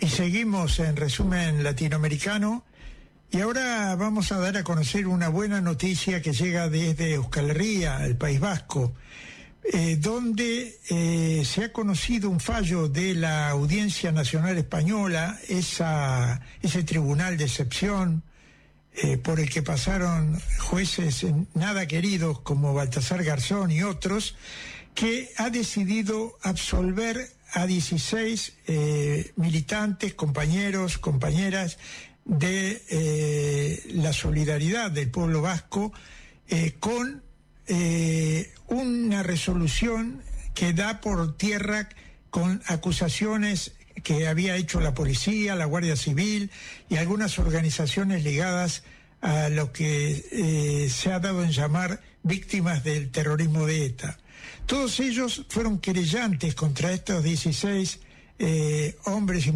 Y seguimos en Resumen Latinoamericano, y ahora vamos a dar a conocer una buena noticia que llega desde Euskal Herria, el País Vasco, donde se ha conocido un fallo de la Audiencia Nacional Española, ese tribunal de excepción por el que pasaron jueces nada queridos como Baltasar Garzón y otros, que ha decidido absolver a 16 militantes, compañeros, compañeras de la solidaridad del pueblo vasco, con una resolución que da por tierra con acusaciones que había hecho la policía, la Guardia Civil y algunas organizaciones ligadas a lo que se ha dado en llamar víctimas del terrorismo de ETA. Todos ellos fueron querellantes contra estos 16 hombres y